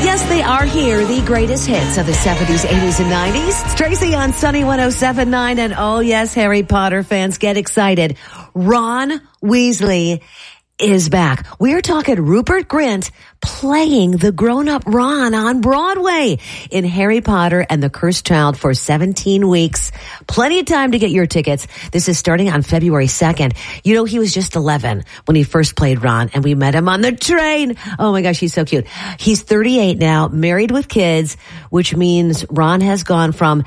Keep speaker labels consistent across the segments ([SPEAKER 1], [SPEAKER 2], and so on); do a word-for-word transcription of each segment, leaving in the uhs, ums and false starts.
[SPEAKER 1] Yes, they are here, the greatest hits of the seventies, eighties, and nineties. It's Tracy on Sunny one oh seven point nine, and oh yes, Harry Potter fans, get excited. Ron Weasley is back. We're talking Rupert Grint playing the grown-up Ron on Broadway in Harry Potter and the Cursed Child for seventeen weeks. Plenty of time to get your tickets. This is starting on February second. You know, he was just eleven when he first played Ron, and we met him on the train. Oh my gosh, he's so cute. He's thirty-eight now, married with kids, which means Ron has gone from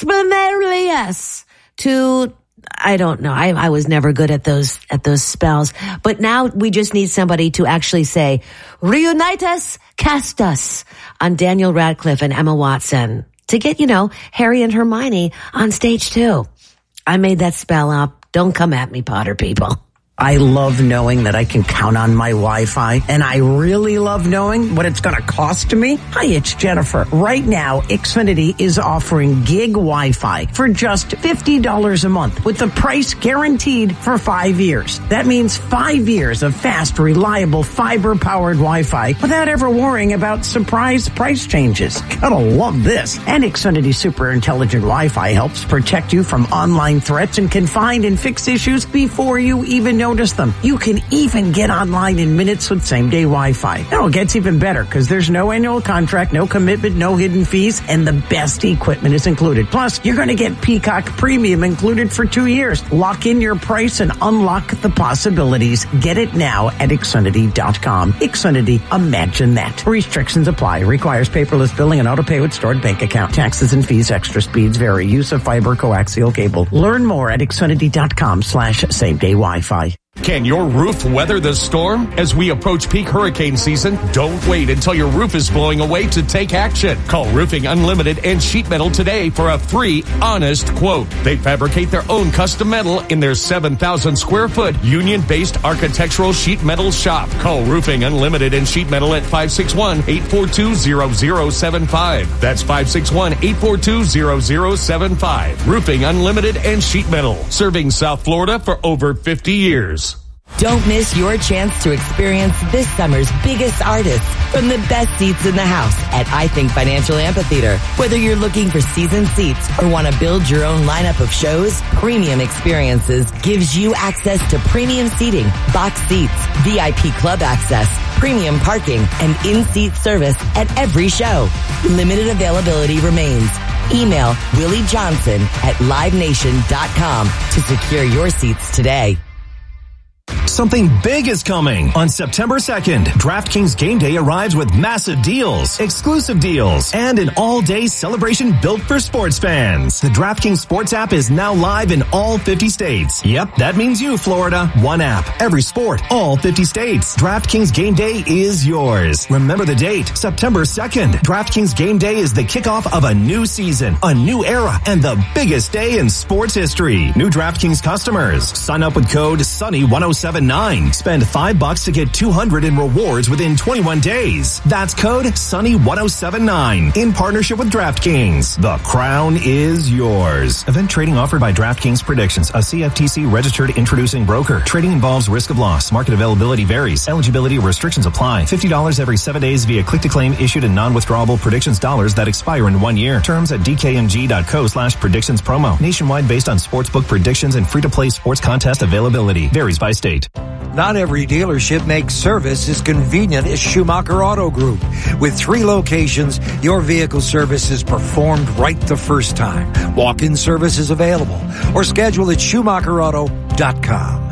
[SPEAKER 1] Expelliarmus to I don't know. I, I was never good at those, at those spells. But now we just need somebody to actually say, Reunitas Castus on Daniel Radcliffe and Emma Watson to get, you know, Harry and Hermione on stage too. I made that spell up. Don't come at me, Potter people.
[SPEAKER 2] I love knowing that I can count on my Wi-Fi, and I really love knowing what it's going to cost to me. Hi, it's Jennifer. Right now, Xfinity is offering gig Wi-Fi for just fifty dollars a month with the price guaranteed for five years. That means five years of fast, reliable, fiber-powered Wi-Fi without ever worrying about surprise price changes. Gotta love this. And Xfinity Super Intelligent Wi-Fi helps protect you from online threats and can find and fix issues before you even notice them. You can even get online in minutes with same-day Wi-Fi. Oh, it gets even better because there's no annual contract, no commitment, no hidden fees, and the best equipment is included. Plus, you're going to get Peacock Premium included for two years. Lock in your price and unlock the possibilities. Get it now at Xfinity dot com. Xfinity, imagine that. Restrictions apply. Requires paperless billing and auto pay with stored bank account. Taxes and fees, extra speeds vary. Use of fiber coaxial cable. Learn more at Xfinity dot com slash same-day Wi-Fi.
[SPEAKER 3] Can your roof weather the storm? As we approach peak hurricane season, don't wait until your roof is blowing away to take action. Call Roofing Unlimited and Sheet Metal today for a free, honest quote. They fabricate their own custom metal in their seven thousand square foot union-based architectural sheet metal shop. Call Roofing Unlimited and Sheet Metal at five six one, eight four two, zero zero seven five. That's five six one, eight four two, zero zero seven five. Roofing Unlimited and Sheet Metal, serving South Florida for over fifty years.
[SPEAKER 4] Don't miss your chance to experience this summer's biggest artists from the best seats in the house at I Think Financial Amphitheater. Whether you're looking for season seats or want to build your own lineup of shows, Premium Experiences gives you access to premium seating, box seats, V I P club access, premium parking, and in-seat service at every show. Limited availability remains. Email Willie Johnson at live nation dot com to secure your seats today.
[SPEAKER 5] Something big is coming. On September second, DraftKings Game Day arrives with massive deals, exclusive deals, and an all-day celebration built for sports fans. The DraftKings Sports app is now live in all fifty states. Yep, that means you, Florida. One app, every sport, all fifty states. DraftKings Game Day is yours. Remember the date, September second. DraftKings Game Day is the kickoff of a new season, a new era, and the biggest day in sports history. New DraftKings customers, sign up with code Sunny one oh seven nine. Spend five bucks to get two hundred in rewards within twenty-one days. That's code Sunny one oh seven nine in partnership with DraftKings. The crown is yours. Event trading offered by DraftKings Predictions, a C F T C registered introducing broker. Trading involves risk of loss. Market availability varies. Eligibility restrictions apply. fifty dollars every seven days via click to claim issued in non-withdrawable predictions dollars that expire in one year. Terms at d k n g dot co slash predictions promo. Nationwide based on sportsbook predictions and free to play sports contest availability. Varies by state.
[SPEAKER 6] Not every dealership makes service as convenient as Schumacher Auto Group. With three locations, your vehicle service is performed right the first time. Walk-in service is available or schedule at schumacher auto dot com.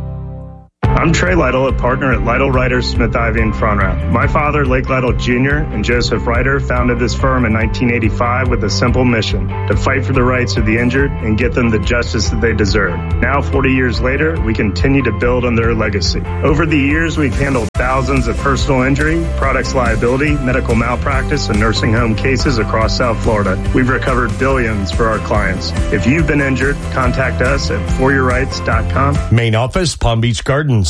[SPEAKER 7] I'm Trey Lytle, a partner at Lytle Ryder, Smith Ivy, and Frontrap. My father, Lake Lytle Junior, and Joseph Ryder founded this firm in nineteen eighty-five with a simple mission: to fight for the rights of the injured and get them the justice that they deserve. Now, forty years later, we continue to build on their legacy. Over the years, we've handled thousands of personal injury, products liability, medical malpractice, and nursing home cases across South Florida. We've recovered billions for our clients. If you've been injured, contact us at for your rights dot com.
[SPEAKER 3] Main office, Palm Beach Gardens.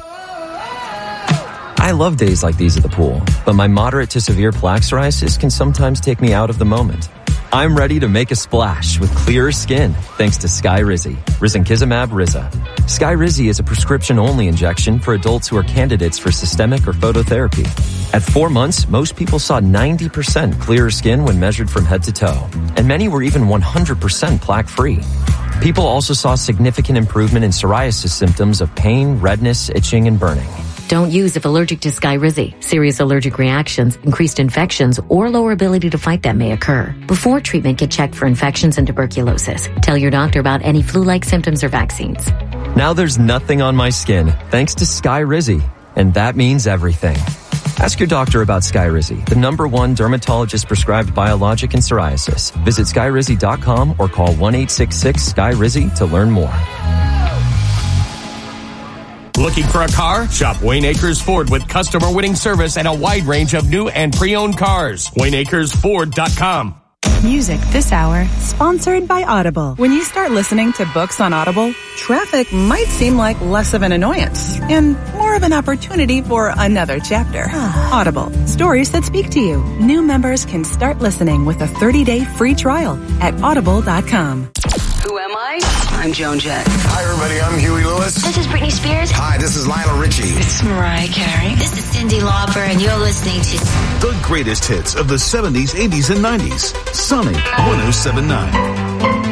[SPEAKER 8] I love days like these at the pool, but my moderate to severe plaque psoriasis can sometimes take me out of the moment. I'm ready to make a splash with clearer skin thanks to Skyrizi, risankizumab Riza. Skyrizi is a prescription-only injection for adults who are candidates for systemic or phototherapy. At four months, most people saw ninety percent clearer skin when measured from head to toe, and many were even one hundred percent plaque-free. People also saw significant improvement in psoriasis symptoms of pain, redness, itching, and burning.
[SPEAKER 9] Don't use if allergic to Skyrizi. Serious allergic reactions, increased infections, or lower ability to fight them may occur. Before treatment, get checked for infections and tuberculosis. Tell your doctor about any flu-like symptoms or vaccines.
[SPEAKER 8] Now there's nothing on my skin, thanks to Skyrizi, and that means everything. Ask your doctor about Skyrizi, the number one dermatologist-prescribed biologic in psoriasis. Visit skyrizi dot com or call one eight six six Sky Rizzi to learn more.
[SPEAKER 3] Looking for a car? Shop Wayne Akers Ford with customer-winning service and a wide range of new and pre-owned cars. Wayne Akers Ford dot com.
[SPEAKER 10] Music this hour, sponsored by Audible. When you start listening to books on Audible, traffic might seem like less of an annoyance and more of an opportunity for another chapter. Audible, stories that speak to you. New members can start listening with a thirty-day free trial at audible dot com.
[SPEAKER 11] Who am I? I'm Joan Jett.
[SPEAKER 12] Hi, everybody. I'm Huey Lewis.
[SPEAKER 13] This is Britney Spears.
[SPEAKER 12] Hi, this is Lionel Richie.
[SPEAKER 14] It's Mariah Carey.
[SPEAKER 15] This is Cyndi Lauper, and you're listening to
[SPEAKER 16] the greatest hits of the seventies, eighties, and nineties. Sunny one oh seven point nine.